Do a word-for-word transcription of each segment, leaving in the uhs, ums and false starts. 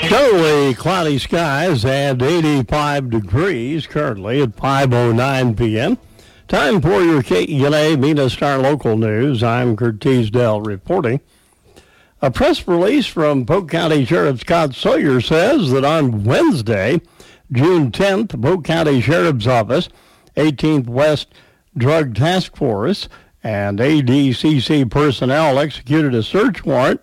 Totally cloudy skies and eighty-five degrees currently at five oh nine p.m. Time for your K E N A Mena Star Local News. I'm Kurt Teasdale reporting. A press release from Polk County Sheriff Scott Sawyer says that on Wednesday, June tenth, the Polk County Sheriff's Office, eighteenth West Drug Task Force, and A D C C personnel executed a search warrant,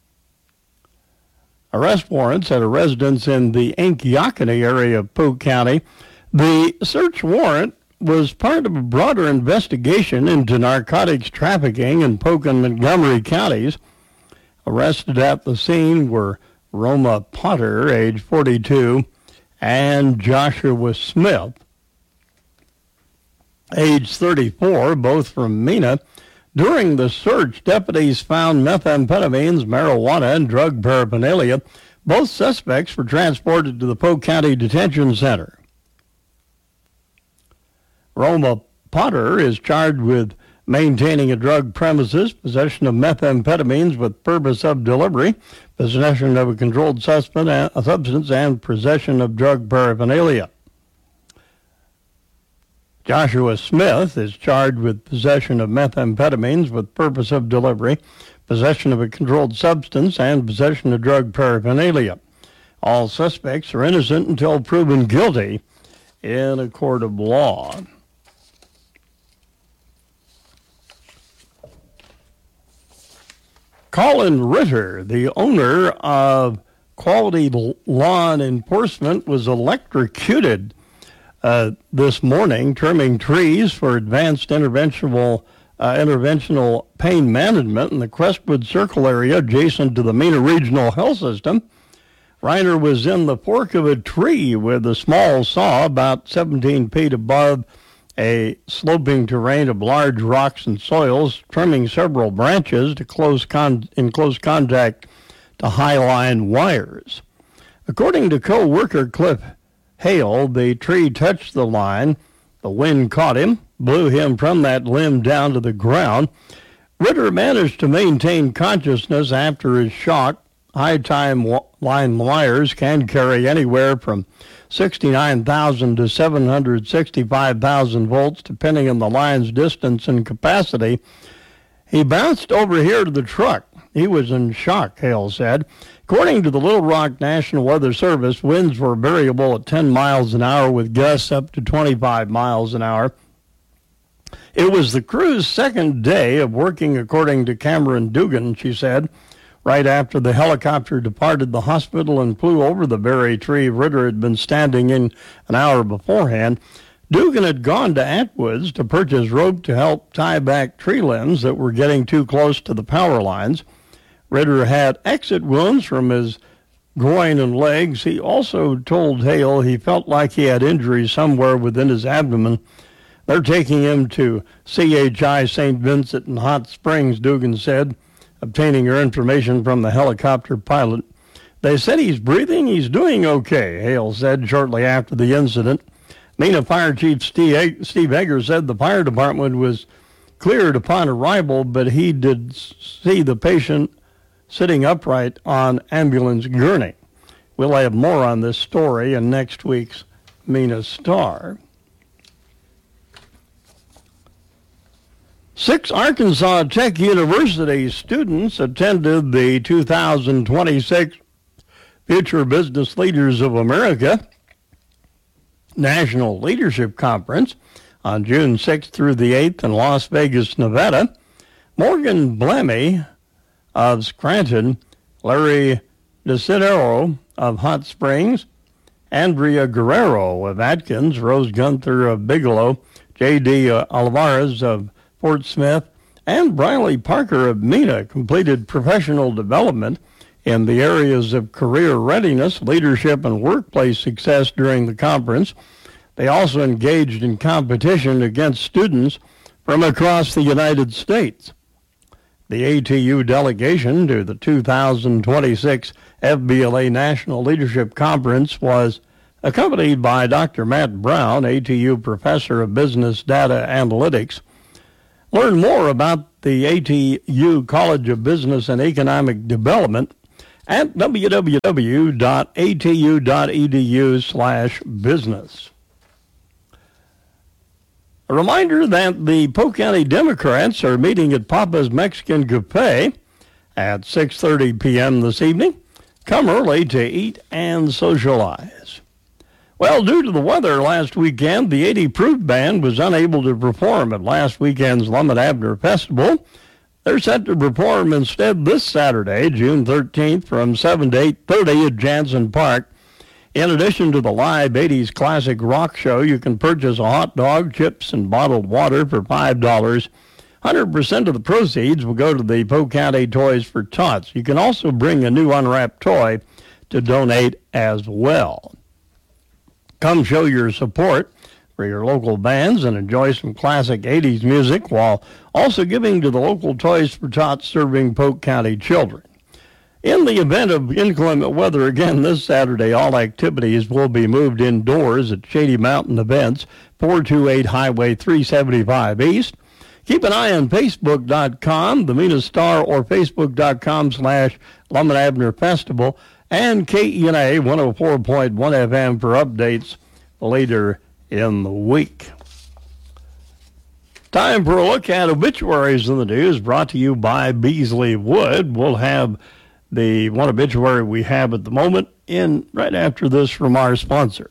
arrest warrants at a residence in the Ankeoknee area of Polk County. The search warrant was part of a broader investigation into narcotics trafficking in Polk and Montgomery counties. Arrested at the scene were Roma Potter, age forty-two, and Joshua Smith, age thirty-four, both from Mena. During the search, deputies found methamphetamines, marijuana, and drug paraphernalia. Both suspects were transported to the Polk County Detention Center. Roma Potter is charged with maintaining a drug premises, possession of methamphetamines with purpose of delivery, possession of a controlled substance, and possession of drug paraphernalia. Joshua Smith is charged with possession of methamphetamines with purpose of delivery, possession of a controlled substance, and possession of drug paraphernalia. All suspects are innocent until proven guilty in a court of law. Colin Ritter, the owner of Quality Lawn Enforcement, was electrocuted uh, this morning, trimming trees for advanced interventional uh, interventional pain management in the Crestwood Circle area adjacent to the Mena Regional Health System. Reiner was in the fork of a tree with a small saw about seventeen feet above a sloping terrain of large rocks and soils, trimming several branches to close con- in close contact to high-line wires. According to co-worker Cliff Hale, the tree touched the line. The wind caught him, blew him from that limb down to the ground. Ritter managed to maintain consciousness after his shock. High-time line wires can carry anywhere from sixty-nine thousand to seven hundred sixty-five thousand volts, depending on the line's distance and capacity. He bounced over here to the truck. He was in shock, Hale said. According to the Little Rock National Weather Service, winds were variable at ten miles an hour with gusts up to twenty-five miles an hour. It was the crew's second day of working, according to Cameron Dugan, she said. Right after the helicopter departed the hospital and flew over the very tree Ritter had been standing in an hour beforehand, Dugan had gone to Atwoods to purchase rope to help tie back tree limbs that were getting too close to the power lines. Ritter had exit wounds from his groin and legs. He also told Hale he felt like he had injuries somewhere within his abdomen. They're taking him to C H I Saint Vincent in Hot Springs, Dugan said, obtaining her information from the helicopter pilot. They said he's breathing, he's doing okay, Hale said shortly after the incident. Mena Fire Chief Steve, Steve Egger said the fire department was cleared upon arrival, but he did see the patient sitting upright on ambulance gurney. We'll have more on this story in next week's Mena Star. Six Arkansas Tech University students attended the two thousand twenty-six Future Business Leaders of America National Leadership Conference on June sixth through the eighth in Las Vegas, Nevada. Morgan Blamey of Scranton, Larry DeCidero of Hot Springs, Andrea Guerrero of Atkins, Rose Gunther of Bigelow, J D Alvarez of Fort Smith, and Briley Parker of Mena completed professional development in the areas of career readiness, leadership, and workplace success during the conference. They also engaged in competition against students from across the United States. The A T U delegation to the two thousand twenty-six F B L A National Leadership Conference was accompanied by Doctor Matt Brown, A T U Professor of Business Data Analytics. Learn more about the A T U College of Business and Economic Development at w w w dot a t u dot e d u slash business. A reminder that the Polk County Democrats are meeting at Papa's Mexican Cafe at six thirty p.m. this evening. Come early to eat and socialize. Well, due to the weather last weekend, the eighty Proof Band was unable to perform at last weekend's Lum and Abner Festival. They're set to perform instead this Saturday, June thirteenth, from seven to eight thirty at Jansen Park. In addition to the live eighties classic rock show, you can purchase a hot dog, chips, and bottled water for five dollars. one hundred percent of the proceeds will go to the Polk County Toys for Tots. You can also bring a new unwrapped toy to donate as well. Come show your support for your local bands and enjoy some classic eighties music while also giving to the local Toys for Tots serving Polk County children. In the event of inclement weather again this Saturday, all activities will be moved indoors at Shady Mountain Events, four twenty-eight Highway three seventy-five East. Keep an eye on Facebook dot com, the Mena Star, or Facebook dot com slash Lum and Abner Festival, and K E N A one oh four point one F M for updates later in the week. Time for a look at obituaries in the news, brought to you by Beasley Wood. We'll have the one obituary we have at the moment in right after this from our sponsor.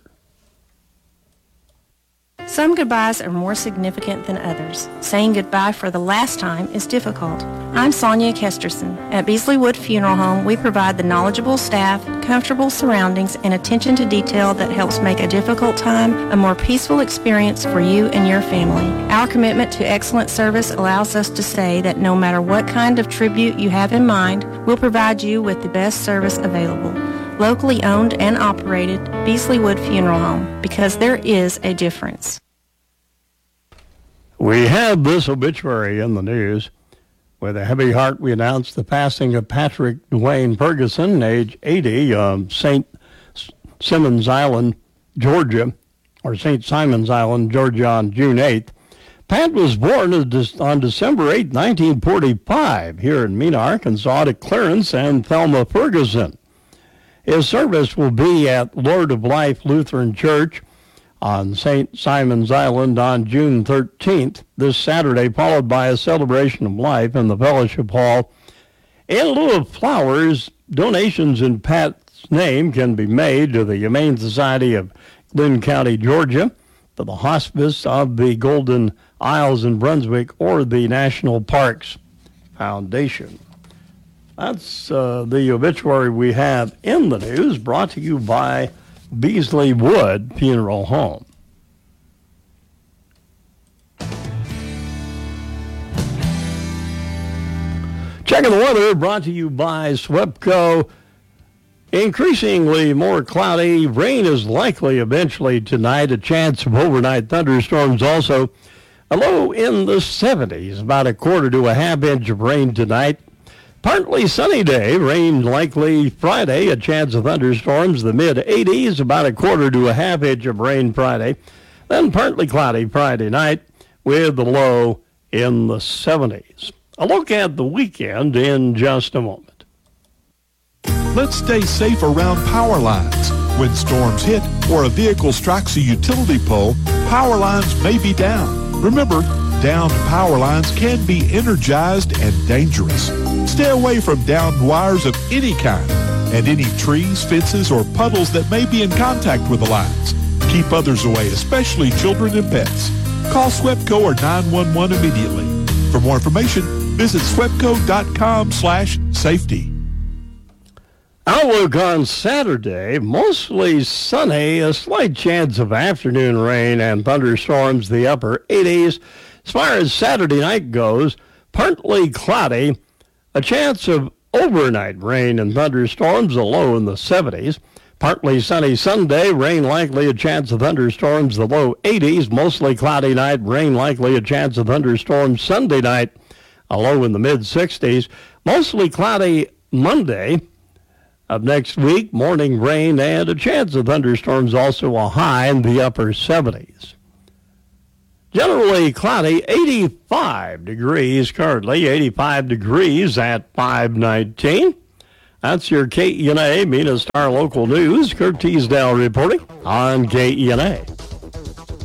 Some goodbyes are more significant than others. Saying goodbye for the last time is difficult. I'm Sonia Kesterson. At Beasley Wood Funeral Home, we provide the knowledgeable staff, comfortable surroundings, and attention to detail that helps make a difficult time a more peaceful experience for you and your family. Our commitment to excellent service allows us to say that no matter what kind of tribute you have in mind, we'll provide you with the best service available. Locally owned and operated, Beasley Wood Funeral Home, because there is a difference. We have this obituary in the news. With a heavy heart, we announce the passing of Patrick Dwayne Ferguson, age eighty, of Saint Simons Island, Georgia, or Saint Simons Island, Georgia, on June eighth. Pat was born on December eighth, nineteen forty-five, here in Mena, Arkansas, to Clarence and Thelma Ferguson. His service will be at Lord of Life Lutheran Church on Saint Simons Island on June thirteenth, this Saturday, followed by a celebration of life in the Fellowship Hall. In lieu of flowers, donations in Pat's name can be made to the Humane Society of Glynn County, Georgia, to the Hospice of the Golden Isles in Brunswick, or the National Parks Foundation. That's uh, the obituary we have in the news, brought to you by Beasley Wood Funeral Home. Checking the weather, brought to you by SWEPCO. Increasingly more cloudy. Rain is likely eventually tonight. A chance of overnight thunderstorms also. A low in the seventies, about a quarter to a half inch of rain tonight. Partly sunny day, rain likely Friday, a chance of thunderstorms, the mid-eighties, about a quarter to a half inch of rain Friday. Then partly cloudy Friday night with the low in the seventies. A look at the weekend in just a moment. Let's stay safe around power lines. When storms hit or a vehicle strikes a utility pole, power lines may be down. Remember, downed power lines can be energized and dangerous. Stay away from downed wires of any kind and any trees, fences, or puddles that may be in contact with the lines. Keep others away, especially children and pets. Call SWEPCO or nine one one immediately. For more information, visit swepco dot com slash safety. Outlook on Saturday, mostly sunny, a slight chance of afternoon rain and thunderstorms, the upper eighties. As far as Saturday night goes, partly cloudy, a chance of overnight rain and thunderstorms, a low in the seventies. Partly sunny Sunday, rain likely, a chance of thunderstorms, the low eighties. Mostly cloudy night, rain likely, a chance of thunderstorms Sunday night, a low in the mid-sixties. Mostly cloudy Monday of next week, morning rain and a chance of thunderstorms, also a high in the upper seventies. Generally cloudy, eighty-five degrees currently, eighty-five degrees at five nineteen. That's your K E N A Mena Star Local News. Kurt Teasdale reporting on K E N A.